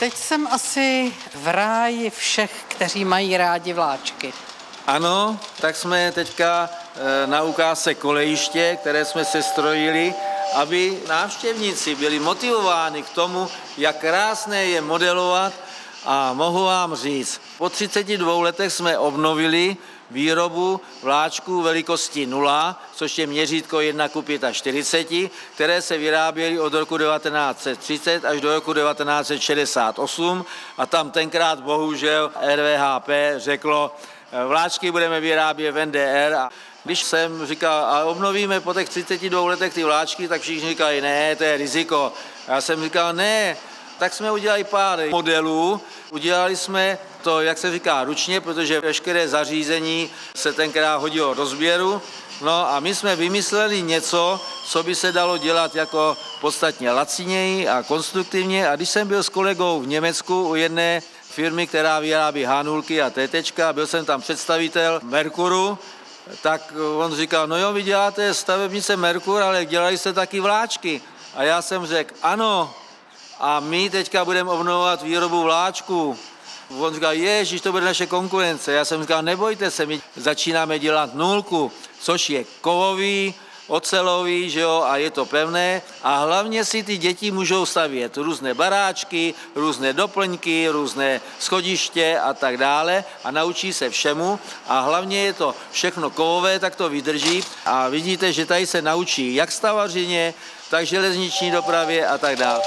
Teď jsem asi v ráji všech, kteří mají rádi vláčky. Ano, tak jsme teďka na ukázce kolejiště, které jsme sestrojili, aby návštěvníci byli motivováni k tomu, jak krásné je modelovat, a mohu vám říct, po 32 letech jsme obnovili výrobu vláčků velikosti 0, což je měřítko 1:45, které se vyráběly od roku 1930 až do roku 1968 a tam tenkrát bohužel RVHP řeklo, vláčky budeme vyrábět v NDR. A když jsem říkal, a obnovíme po těch 32 letech ty vláčky, tak všichni říkali, ne, to je riziko. Já jsem říkal, ne. Tak jsme udělali pár modelů, udělali jsme to, jak se říká, ručně, protože veškeré zařízení se tenkrát hodilo do sběru. No a my jsme vymysleli něco, co by se dalo dělat jako podstatně laciněji a konstruktivně. A když jsem byl s kolegou v Německu u jedné firmy, která vyrábí hánulky a tétečka, byl jsem tam představitel Merkuru, tak on říkal, no jo, vy děláte stavebnice Merkur, ale dělali jste taky vláčky. A já jsem řekl, ano, a my teďka budeme obnovovat výrobu vláčků. On říkal, ježiš, to bude naše konkurence. Já jsem říkal, nebojte se, my začínáme dělat 0, což je kovový, ocelový, že jo, a je to pevné. A hlavně si ty děti můžou stavět různé baráčky, různé doplňky, různé schodiště a tak dále a naučí se všemu. A hlavně je to všechno kovové, tak to vydrží. A vidíte, že tady se naučí jak stavařině, tak železniční dopravě a tak dále.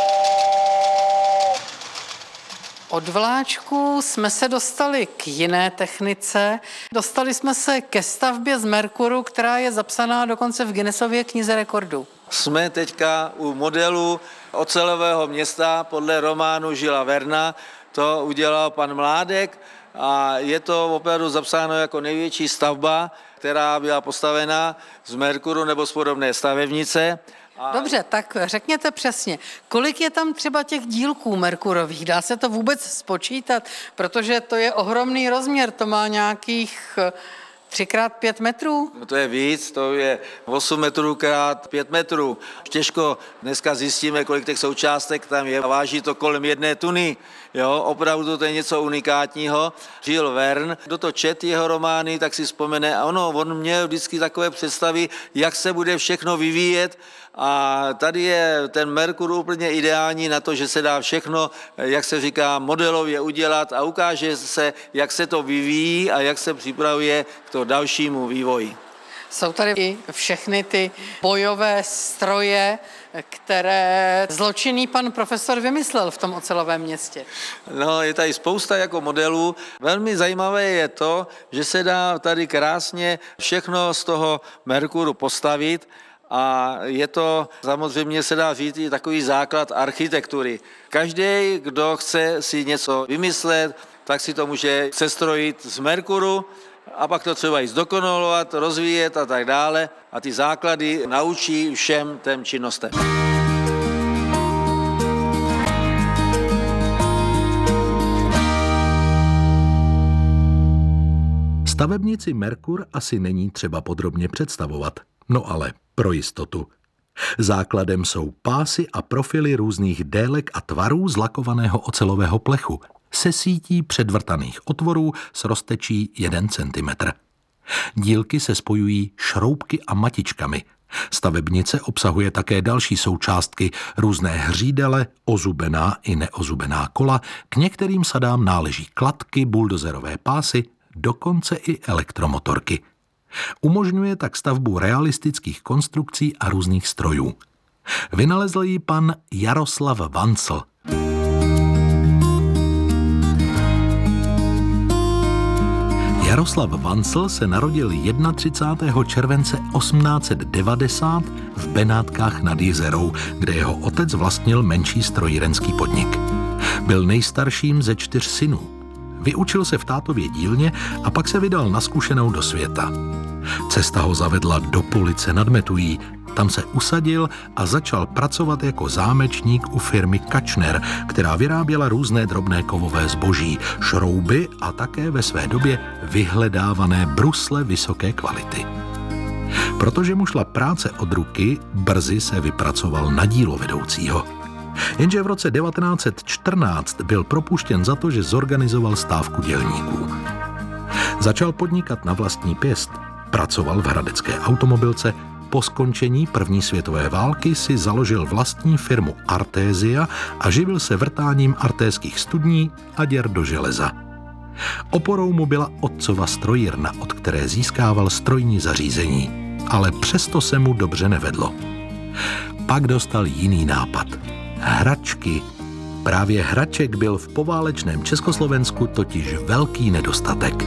Od vláčků jsme se dostali k jiné technice. Dostali jsme se ke stavbě z Merkuru, která je zapsaná dokonce v Guinnessově knize rekordů. Jsme teďka u modelu ocelového města podle románu Žila Verna. To udělal pan Mládek a je to opravdu zapsáno jako největší stavba, která byla postavena z Merkuru nebo z podobné stavebnice. Dobře, tak řekněte přesně, kolik je tam třeba těch dílků merkurových? Dá se to vůbec spočítat? Protože to je ohromný rozměr, to má nějakých 3x5 metrů? No to je víc, to je 8 metrů krát 5 metrů. Těžko dneska zjistíme, kolik těch součástek tam je. Váží to kolem 1 tuny. Jo, opravdu to je něco unikátního. Jules Verne, kdo to čet jeho romány, tak si vzpomene, a on měl vždycky takové představy, jak se bude všechno vyvíjet. A tady je ten Merkur úplně ideální na to, že se dá všechno, jak se říká, modelově udělat a ukáže se, jak se to vyvíjí a jak se připravuje k tomu dalšímu vývoji. Jsou tady i všechny ty bojové stroje, které zločinný pan profesor vymyslel v tom ocelovém městě. No, je tady spousta jako modelů. Velmi zajímavé je to, že se dá tady krásně všechno z toho Merkuru postavit. A je to, samozřejmě se dá říct, i takový základ architektury. Každý, kdo chce si něco vymyslet, tak si to může sestrojit z Merkuru a pak to třeba i zdokonalovat, rozvíjet a tak dále. A ty základy naučí všem těm činnostem. Stavebnici Merkur asi není třeba podrobně představovat. No ale pro jistotu. Základem jsou pásy a profily různých délek a tvarů z lakovaného ocelového plechu se sítí předvrtaných otvorů s roztečí 1 cm. Dílky se spojují šroubky a matičkami. Stavebnice obsahuje také další součástky, různé hřídele, ozubená i neozubená kola, k některým sadám náleží kladky, buldozerové pásy, dokonce i elektromotorky. Umožňuje tak stavbu realistických konstrukcí a různých strojů. Vynalezl ji pan Jaroslav Vancl. Jaroslav Vancl se narodil 31. července 1890 v Benátkách nad Jizerou, kde jeho otec vlastnil menší strojírenský podnik. Byl nejstarším ze 4 synů. Vyučil se v tátově dílně a pak se vydal na zkušenou do světa. Cesta ho zavedla do Police nad Metují. Tam se usadil a začal pracovat jako zámečník u firmy Kačner, která vyráběla různé drobné kovové zboží, šrouby a také ve své době vyhledávané brusle vysoké kvality. Protože mu šla práce od ruky, brzy se vypracoval na dílovedoucího. Jenže v roce 1914 byl propuštěn za to, že zorganizoval stávku dělníků. Začal podnikat na vlastní pěst, pracoval v hradecké automobilce, po skončení první světové války si založil vlastní firmu Artésia a živil se vrtáním artéských studní a děr do železa. Oporou mu byla otcova strojírna, od které získával strojní zařízení, ale přesto se mu dobře nevedlo. Pak dostal jiný nápad. Hračky. Právě hraček byl v poválečném Československu totiž velký nedostatek.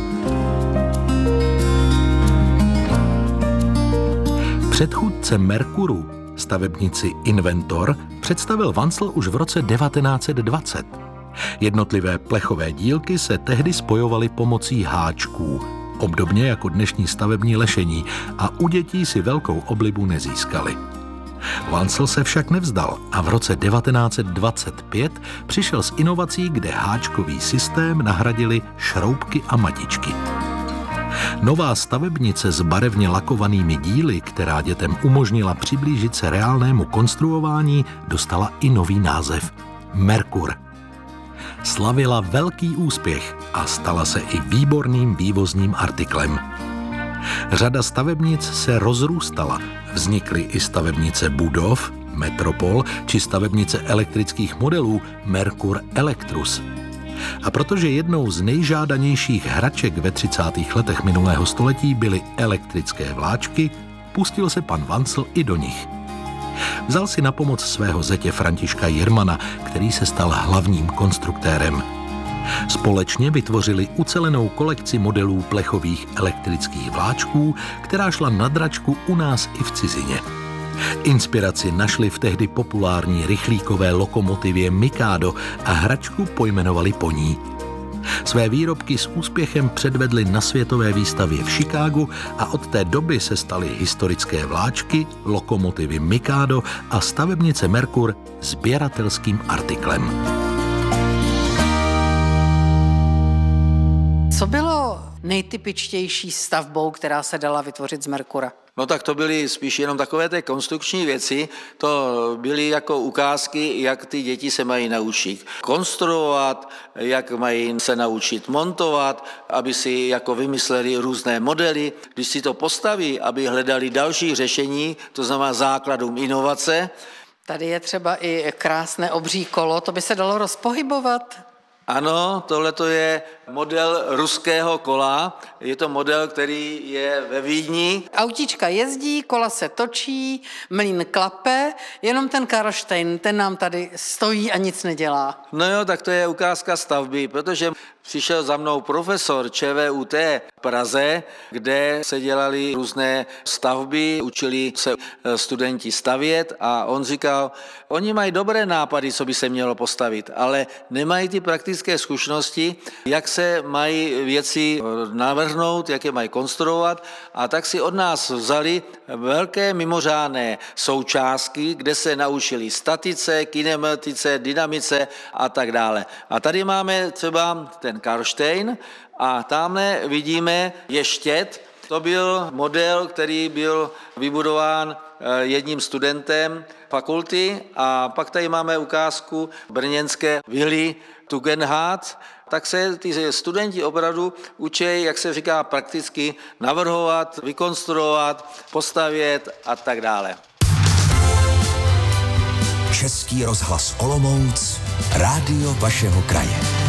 Předchůdce Merkuru, stavebnici Inventor, představil Vancl už v roce 1920. Jednotlivé plechové dílky se tehdy spojovaly pomocí háčků, obdobně jako dnešní stavební lešení, a u dětí si velkou oblibu nezískali. Vancl se však nevzdal a v roce 1925 přišel s inovací, kde háčkový systém nahradili šroubky a matičky. Nová stavebnice s barevně lakovanými díly, která dětem umožnila přiblížit se reálnému konstruování, dostala i nový název – Merkur. Slavila velký úspěch a stala se i výborným vývozním artiklem. Řada stavebnic se rozrůstala, vznikly i stavebnice budov, Metropol, či stavebnice elektrických modelů Merkur Electrus. A protože jednou z nejžádanějších hraček ve 30. letech minulého století byly elektrické vláčky, pustil se pan Vancl i do nich. Vzal si na pomoc svého zetě Františka Jirmana, který se stal hlavním konstruktérem. Společně vytvořili ucelenou kolekci modelů plechových elektrických vláčků, která šla na dračku u nás i v cizině. Inspiraci našli v tehdy populární rychlíkové lokomotivě Mikado a hračku pojmenovali po ní. Své výrobky s úspěchem předvedli na světové výstavě v Chicagu a od té doby se staly historické vláčky, lokomotivy Mikado a stavebnice Merkur sběratelským artiklem. Co bylo nejtypičtější stavbou, která se dala vytvořit z Merkura? No tak to byly spíš jenom takové té konstrukční věci, to byly jako ukázky, jak ty děti se mají naučit konstruovat, jak mají se naučit montovat, aby si jako vymysleli různé modely, když si to postaví, aby hledali další řešení, to znamená základům inovace. Tady je třeba i krásné obří kolo, to by se dalo rozpohybovat. Ano, tohleto je model ruského kola. Je to model, který je ve Vídni. Autíčka jezdí, kola se točí, mlýn klape, jenom ten Karlštejn, ten nám tady stojí a nic nedělá. No jo, tak to je ukázka stavby, protože přišel za mnou profesor ČVUT v Praze, kde se dělaly různé stavby, učili se studenti stavět a on říkal, oni mají dobré nápady, co by se mělo postavit, ale nemají ty praktické zkušenosti, jak se mají věci navrhnout, jak je mají konstruovat, a tak si od nás vzali velké mimořádné součástky, kde se naučili statice, kinematice, dynamice a tak dále. A tady máme třeba ten Karlštejn a tamhle vidíme je štět. To byl model, který byl vybudován jedním studentem fakulty, a pak tady máme ukázku brněnské vily Tugendhat. Tak se ty studenti opravdu učí, jak se říká, prakticky navrhovat, vykonstruovat, postavět a tak dále. Český rozhlas Olomouc, rádio vašeho kraje.